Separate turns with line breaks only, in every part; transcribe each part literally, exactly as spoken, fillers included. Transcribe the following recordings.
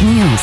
News.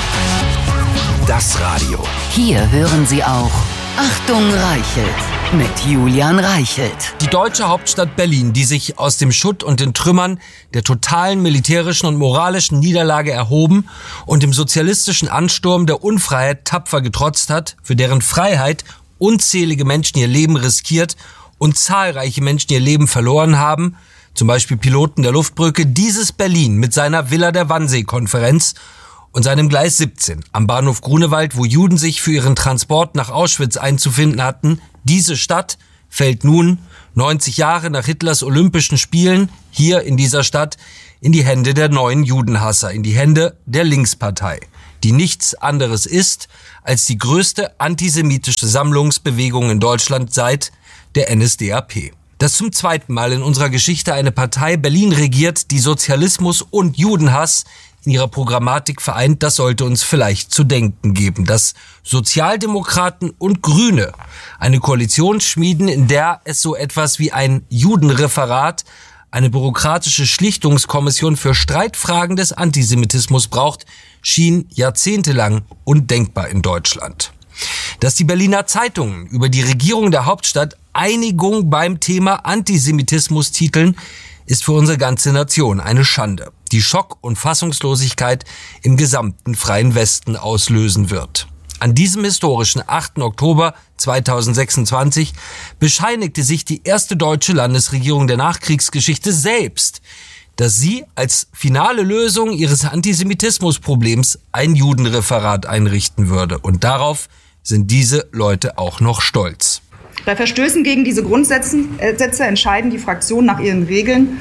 Das Radio.
Hier hören Sie auch Achtung Reichelt mit Julian Reichelt.
Die deutsche Hauptstadt Berlin, die sich aus dem Schutt und den Trümmern der totalen militärischen und moralischen Niederlage erhoben und dem sozialistischen Ansturm der Unfreiheit tapfer getrotzt hat, für deren Freiheit unzählige Menschen ihr Leben riskiert und zahlreiche Menschen ihr Leben verloren haben, zum Beispiel Piloten der Luftbrücke, dieses Berlin mit seiner Villa der Wannsee-Konferenz und seinem Gleis siebzehn am Bahnhof Grunewald, wo Juden sich für ihren Transport nach Auschwitz einzufinden hatten, diese Stadt fällt nun, neunzig Jahre nach Hitlers Olympischen Spielen, hier in dieser Stadt, in die Hände der neuen Judenhasser, in die Hände der Linkspartei, die nichts anderes ist als die größte antisemitische Sammlungsbewegung in Deutschland seit der N S D A P. Dass zum zweiten Mal in unserer Geschichte eine Partei Berlin regiert, die Sozialismus und Judenhass in ihrer Programmatik vereint, das sollte uns vielleicht zu denken geben. Dass Sozialdemokraten und Grüne eine Koalition schmieden, in der es so etwas wie ein Judenreferat, eine bürokratische Schlichtungskommission für Streitfragen des Antisemitismus braucht, schien jahrzehntelang undenkbar in Deutschland. Dass die Berliner Zeitungen über die Regierung der Hauptstadt Einigung beim Thema Antisemitismus titeln, ist für unsere ganze Nation eine Schande, die Schock und Fassungslosigkeit im gesamten freien Westen auslösen wird. An diesem historischen achten Oktober zweitausendsechsundzwanzig bescheinigte sich die erste deutsche Landesregierung der Nachkriegsgeschichte selbst, dass sie als finale Lösung ihres Antisemitismusproblems ein Judenreferat einrichten würde. Und darauf sind diese Leute auch noch stolz.
Bei Verstößen gegen diese Grundsätze entscheiden die Fraktionen nach ihren Regeln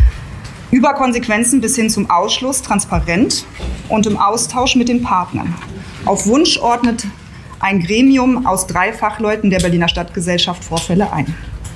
über Konsequenzen bis hin zum Ausschluss transparent und im Austausch mit den Partnern. Auf Wunsch ordnet ein Gremium aus drei Fachleuten der Berliner Stadtgesellschaft Vorfälle ein.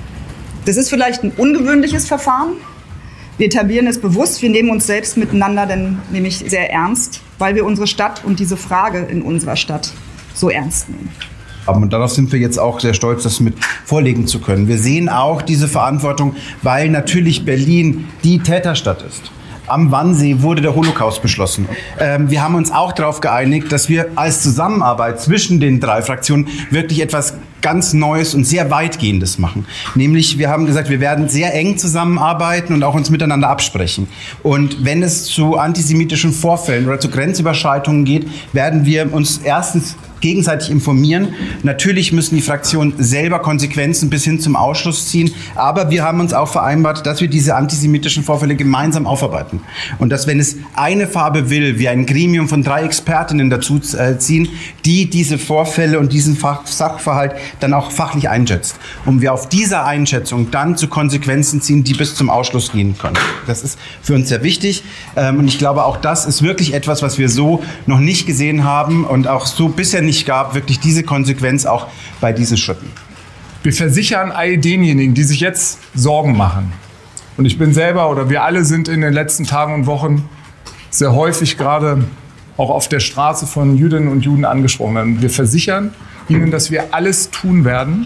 Das ist vielleicht ein ungewöhnliches Verfahren. Wir etablieren es bewusst, wir nehmen uns selbst miteinander denn nämlich sehr ernst, weil wir unsere Stadt und diese Frage in unserer Stadt so ernst nehmen.
Und darauf sind wir jetzt auch sehr stolz, das mit vorlegen zu können. Wir sehen auch diese Verantwortung, weil natürlich Berlin die Täterstadt ist. Am Wannsee wurde der Holocaust beschlossen. Ähm, wir haben uns auch darauf geeinigt, dass wir als Zusammenarbeit zwischen den drei Fraktionen wirklich etwas ganz Neues und sehr Weitgehendes machen. Nämlich, wir haben gesagt, wir werden sehr eng zusammenarbeiten und auch uns miteinander absprechen. Und wenn es zu antisemitischen Vorfällen oder zu Grenzüberschreitungen geht, werden wir uns erstens gegenseitig informieren. Natürlich müssen die Fraktionen selber Konsequenzen bis hin zum Ausschluss ziehen. Aber wir haben uns auch vereinbart, dass wir diese antisemitischen Vorfälle gemeinsam aufarbeiten. Und dass, wenn es eine Farbe will, wir ein Gremium von drei Expertinnen dazu ziehen, die diese Vorfälle und diesen Sachverhalt dann auch fachlich einschätzt. Und wir auf dieser Einschätzung dann zu Konsequenzen ziehen, die bis zum Ausschluss gehen können. Das ist für uns sehr wichtig. Und ich glaube, auch das ist wirklich etwas, was wir so noch nicht gesehen haben und auch so bisher nicht gab, wirklich diese Konsequenz auch bei diesen Schritten.
Wir versichern all denjenigen, die sich jetzt Sorgen machen. Und ich bin selber oder wir alle sind in den letzten Tagen und Wochen sehr häufig gerade auch auf der Straße von Jüdinnen und Juden angesprochen werden. Wir versichern Ihnen, dass wir alles tun werden,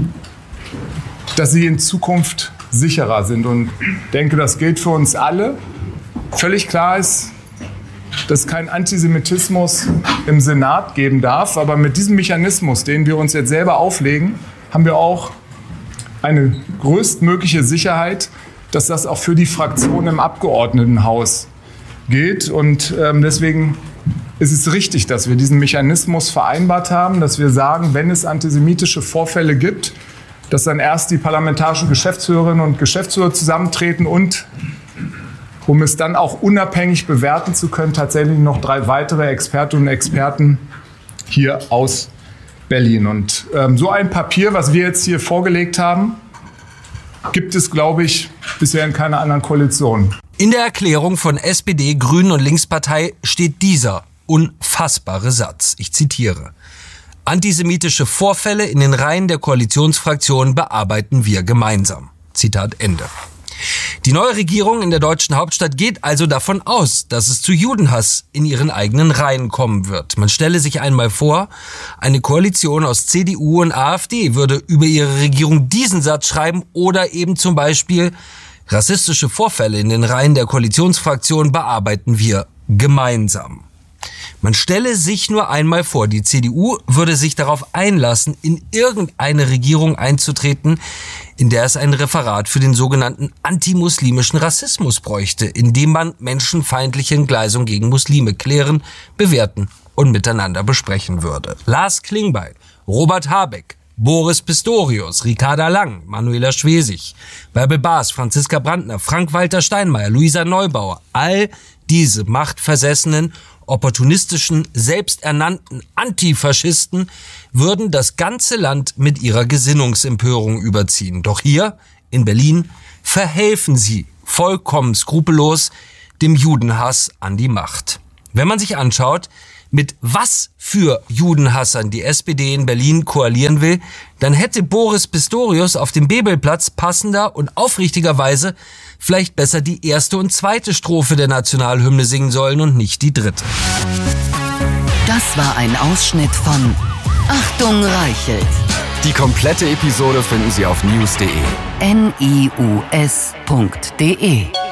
dass Sie in Zukunft sicherer sind. Und ich denke, das gilt für uns alle. Völlig klar ist, dass es keinen Antisemitismus im Senat geben darf. Aber mit diesem Mechanismus, den wir uns jetzt selber auflegen, haben wir auch eine größtmögliche Sicherheit, dass das auch für die Fraktionen im Abgeordnetenhaus gilt. Und ähm, deswegen ist es richtig, dass wir diesen Mechanismus vereinbart haben, dass wir sagen, wenn es antisemitische Vorfälle gibt, dass dann erst die parlamentarischen Geschäftsführerinnen und Geschäftsführer zusammentreten und, um es dann auch unabhängig bewerten zu können, tatsächlich noch drei weitere Expertinnen und Experten hier aus Berlin. Und ähm, so ein Papier, was wir jetzt hier vorgelegt haben, gibt es, glaube ich, bisher in keiner anderen Koalition.
In der Erklärung von S P D, Grünen und Linkspartei steht dieser unfassbare Satz. Ich zitiere: Antisemitische Vorfälle in den Reihen der Koalitionsfraktionen bearbeiten wir gemeinsam. Zitat Ende. Die neue Regierung in der deutschen Hauptstadt geht also davon aus, dass es zu Judenhass in ihren eigenen Reihen kommen wird. Man stelle sich einmal vor, eine Koalition aus C D U und AfD würde über ihre Regierung diesen Satz schreiben oder eben zum Beispiel: Rassistische Vorfälle in den Reihen der Koalitionsfraktionen bearbeiten wir gemeinsam. Man stelle sich nur einmal vor, die C D U würde sich darauf einlassen, in irgendeine Regierung einzutreten, in der es ein Referat für den sogenannten antimuslimischen Rassismus bräuchte, in dem man menschenfeindliche Entgleisung gegen Muslime klären, bewerten und miteinander besprechen würde. Lars Klingbeil, Robert Habeck, Boris Pistorius, Ricarda Lang, Manuela Schwesig, Bärbel Baas, Franziska Brandner, Frank-Walter Steinmeier, Luisa Neubauer, all diese machtversessenen, opportunistischen, selbsternannten Antifaschisten würden das ganze Land mit ihrer Gesinnungsempörung überziehen. Doch hier in Berlin verhelfen sie vollkommen skrupellos dem Judenhass an die Macht. Wenn man sich anschaut, mit was für Judenhassern die S P D in Berlin koalieren will, dann hätte Boris Pistorius auf dem Bebelplatz passender und aufrichtigerweise vielleicht besser die erste und zweite Strophe der Nationalhymne singen sollen und nicht die dritte.
Das war ein Ausschnitt von Achtung Reichelt.
Die komplette Episode finden Sie auf news punkt de.
N I U S punkt de